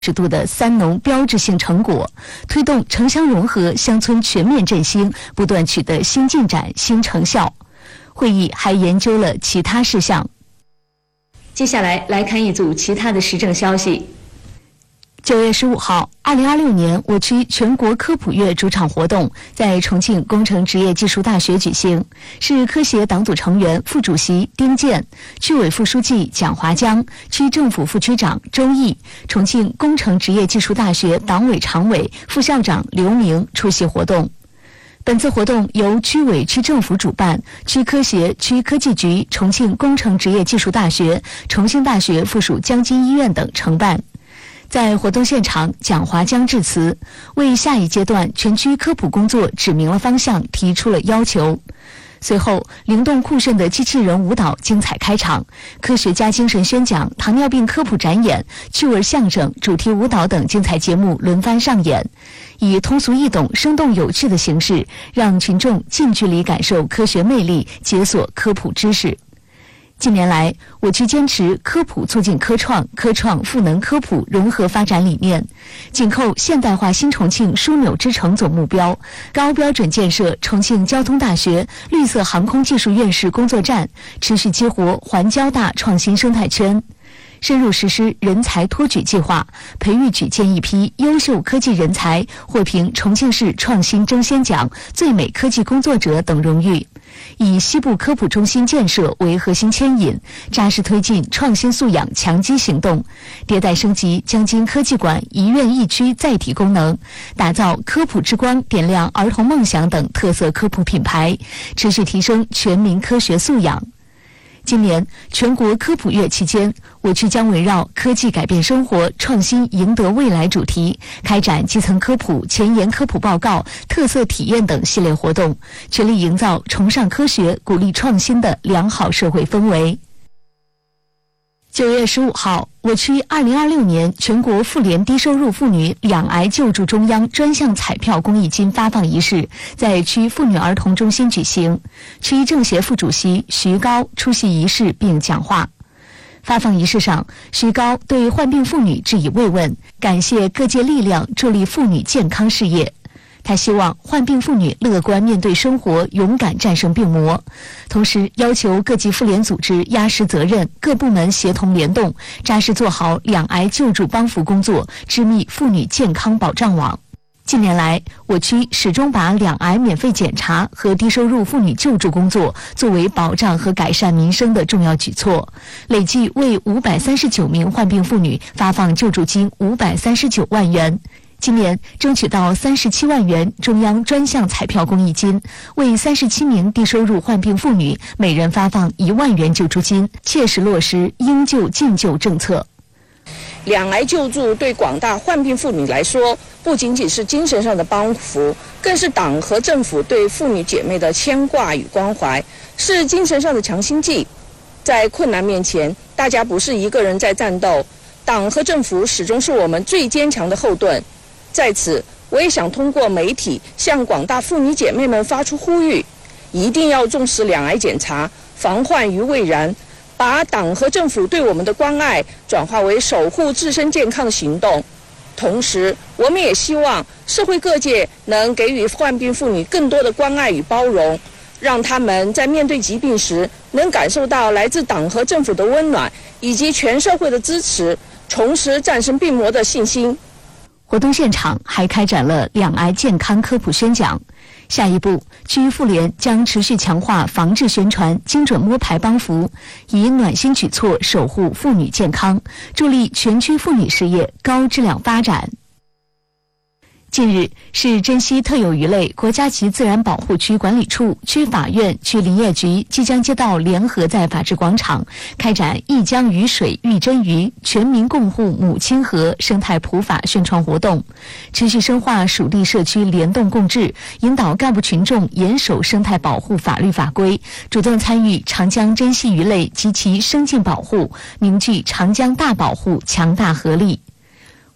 制度的三农标志性成果，推动城乡融合、乡村全面振兴不断取得新进展、新成效。会议还研究了其他事项。接下来来看一组其他的时政消息。9月15号，2026年我区全国科普月主场活动在重庆工程职业技术大学举行，市科协党组成员、副主席丁健、区委副书记蒋华江、区政府副区长周毅、重庆工程职业技术大学党委常委、副校长刘明出席活动。本次活动由区委区政府主办，区科协、区科技局、重庆工程职业技术大学、重庆大学附属江津医院等承办。在活动现场，蒋华江致辞，为下一阶段全区科普工作指明了方向，提出了要求。随后，灵动酷炫的机器人舞蹈精彩开场，科学家精神宣讲、糖尿病科普展演、趣味相声、主题舞蹈等精彩节目轮番上演，以通俗易懂、生动有趣的形式，让群众近距离感受科学魅力，解锁科普知识。近年来，我区坚持科普促进科创、科创赋能科普融合发展理念，紧扣现代化新重庆枢纽之城总目标，高标准建设重庆交通大学绿色航空技术院士工作站，持续激活环交大创新生态圈，深入实施人才托举计划，培育举荐一批优秀科技人才，获评重庆市创新争先奖、最美科技工作者等荣誉。以西部科普中心建设为核心牵引，扎实推进创新素养强基行动，迭代升级江津科技馆一院一区载体功能，打造科普之光，点亮儿童梦想等特色科普品牌，持续提升全民科学素养。今年全国科普月期间，我区将围绕科技改变生活、创新赢得未来主题，开展基层科普、前沿科普报告、特色体验等系列活动，全力营造崇尚科学、鼓励创新的良好社会氛围。9月15号，我区2026年全国妇联低收入妇女两癌救助中央专项彩票公益金发放仪式在区妇女儿童中心举行，区政协副主席徐高出席仪式并讲话。发放仪式上，徐高对患病妇女致以慰问，感谢各界力量助力妇女健康事业。他希望患病妇女乐观面对生活，勇敢战胜病魔，同时要求各级妇联组织压实责任，各部门协同联动，扎实做好两癌救助帮扶工作，织密妇女健康保障网。近年来，我区始终把两癌免费检查和低收入妇女救助工作作为保障和改善民生的重要举措，累计为539名患病妇女发放救助金539万元。今年争取到37万元中央专项彩票公益金，为37名低收入患病妇女每人发放1万元救助金，切实落实应救尽救政策。 两癌救助对广大患病妇女来说，不仅仅是精神上的帮扶，更是党和政府对妇女姐妹的牵挂与关怀，是精神上的强心剂。在困难面前，大家不是一个人在战斗，党和政府始终是我们最坚强的后盾。在此，我也想通过媒体向广大妇女姐妹们发出呼吁，一定要重视两癌检查，防患于未然，把党和政府对我们的关爱转化为守护自身健康的行动。同时，我们也希望社会各界能给予患病妇女更多的关爱与包容，让她们在面对疾病时能感受到来自党和政府的温暖以及全社会的支持，重拾战胜病魔的信心。 活动现场还开展了两癌健康科普宣讲。下一步，区妇联将持续强化防治宣传，精准摸排帮扶，以暖心举措守护妇女健康，助力全区妇女事业高质量发展。近日，市珍稀特有鱼类国家级自然保护区管理处、区法院、区林业局即将街道联合在法治广场开展一江鱼水育珍鱼全民共护母亲河生态普法宣传活动，持续深化属地社区联动共治，引导干部群众严守生态保护法律法规，主动参与长江珍稀鱼类及其生境保护，凝聚长江大保护强大合力。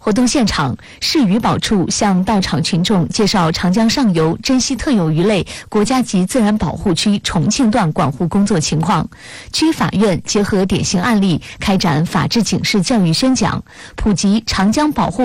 活动现场，市渔保处向到场群众介绍长江上游珍稀特有鱼类国家级自然保护区重庆段管护工作情况。区法院结合典型案例，开展法治警示教育宣讲，普及长江保护